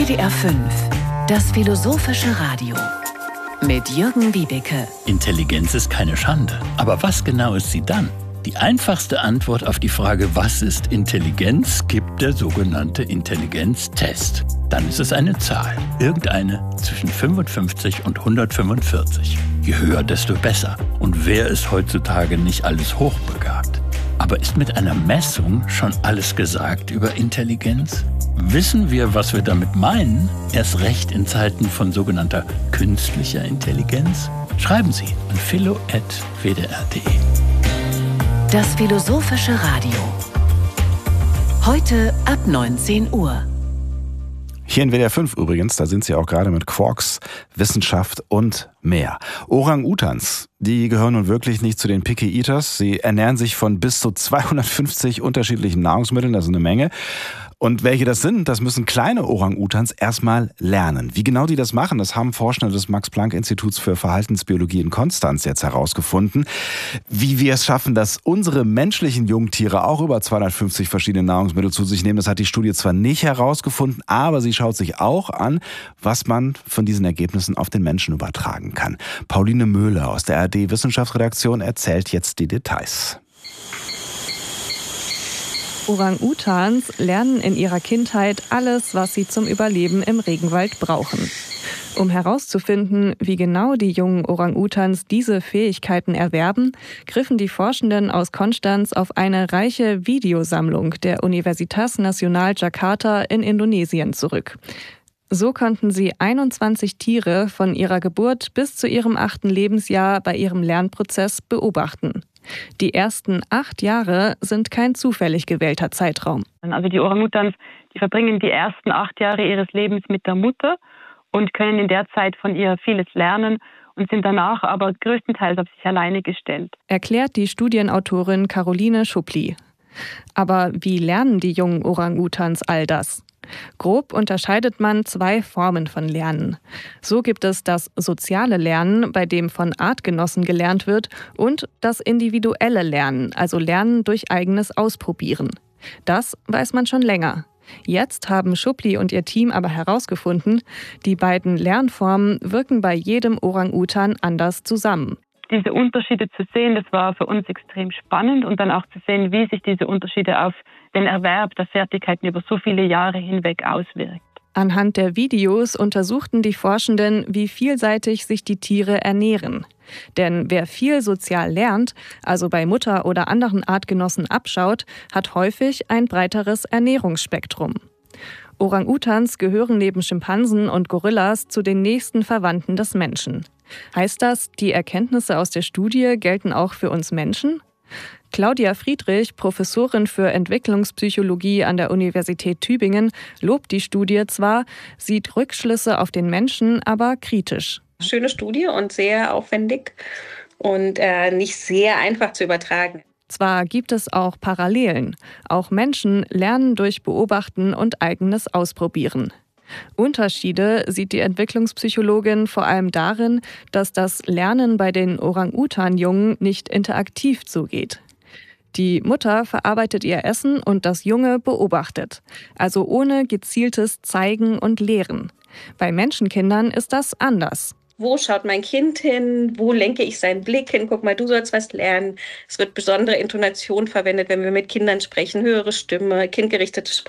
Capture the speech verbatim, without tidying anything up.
D R fünf, das philosophische Radio mit Jürgen Wiebeke. Intelligenz ist keine Schande. Aber was genau ist sie dann? Die einfachste Antwort auf die Frage, was ist Intelligenz, gibt der sogenannte Intelligenztest. Dann ist es eine Zahl, irgendeine zwischen fünfundfünfzig und hundertfünfundvierzig. Je höher, desto besser. Und wer ist heutzutage nicht alles hochbegabt? Aber ist mit einer Messung schon alles gesagt über Intelligenz? Wissen wir, was wir damit meinen? Erst recht in Zeiten von sogenannter künstlicher Intelligenz? Schreiben Sie an philo at w d r punkt d e. Das philosophische Radio. Heute ab neunzehn Uhr. Hier in W D R fünf übrigens, da sind sie auch gerade mit Quarks, Wissenschaft und mehr. Orang-Utans, die gehören nun wirklich nicht zu den Picky Eaters. Sie ernähren sich von bis zu zweihundertfünfzig unterschiedlichen Nahrungsmitteln, das ist eine Menge. Und welche das sind, das müssen kleine Orang-Utans erstmal lernen. Wie genau die das machen, das haben Forschende des Max-Planck-Instituts für Verhaltensbiologie in Konstanz jetzt herausgefunden. Wie wir es schaffen, dass unsere menschlichen Jungtiere auch über zweihundertfünfzig verschiedene Nahrungsmittel zu sich nehmen, das hat die Studie zwar nicht herausgefunden, aber sie schaut sich auch an, was man von diesen Ergebnissen auf den Menschen übertragen kann. Pauline Möhle aus der A R D-Wissenschaftsredaktion erzählt jetzt die Details. Orang-Utans lernen in ihrer Kindheit alles, was sie zum Überleben im Regenwald brauchen. Um herauszufinden, wie genau die jungen Orang-Utans diese Fähigkeiten erwerben, griffen die Forschenden aus Konstanz auf eine reiche Videosammlung der Universitas Nasional Jakarta in Indonesien zurück. So konnten sie einundzwanzig Tiere von ihrer Geburt bis zu ihrem achten Lebensjahr bei ihrem Lernprozess beobachten. Die ersten acht Jahre sind kein zufällig gewählter Zeitraum. Also die Orang-Utans, die verbringen die ersten acht Jahre ihres Lebens mit der Mutter und können in der Zeit von ihr vieles lernen und sind danach aber größtenteils auf sich alleine gestellt. Erklärt die Studienautorin Caroline Schuppli. Aber wie lernen die jungen Orang-Utans all das? Grob unterscheidet man zwei Formen von Lernen. So gibt es das soziale Lernen, bei dem von Artgenossen gelernt wird, und das individuelle Lernen, also Lernen durch eigenes Ausprobieren. Das weiß man schon länger. Jetzt haben Schuppli und ihr Team aber herausgefunden, die beiden Lernformen wirken bei jedem Orang-Utan anders zusammen. Diese Unterschiede zu sehen, das war für uns extrem spannend und dann auch zu sehen, wie sich diese Unterschiede auf den Erwerb der Fertigkeiten über so viele Jahre hinweg auswirkt. Anhand der Videos untersuchten die Forschenden, wie vielseitig sich die Tiere ernähren. Denn wer viel sozial lernt, also bei Mutter oder anderen Artgenossen abschaut, hat häufig ein breiteres Ernährungsspektrum. Orang-Utans gehören neben Schimpansen und Gorillas zu den nächsten Verwandten des Menschen. Heißt das, die Erkenntnisse aus der Studie gelten auch für uns Menschen? Claudia Friedrich, Professorin für Entwicklungspsychologie an der Universität Tübingen, lobt die Studie zwar, sieht Rückschlüsse auf den Menschen aber kritisch. Schöne Studie und sehr aufwendig und äh, nicht sehr einfach zu übertragen. Zwar gibt es auch Parallelen. Auch Menschen lernen durch Beobachten und eigenes Ausprobieren. Unterschiede sieht die Entwicklungspsychologin vor allem darin, dass das Lernen bei den Orang-Utan-Jungen nicht interaktiv zugeht. Die Mutter verarbeitet ihr Essen und das Junge beobachtet, also ohne gezieltes Zeigen und Lehren. Bei Menschenkindern ist das anders. Wo schaut mein Kind hin? Wo lenke ich seinen Blick hin? Guck mal, du sollst was lernen. Es wird besondere Intonation verwendet, wenn wir mit Kindern sprechen, höhere Stimme, kindgerichtetes Sprechen.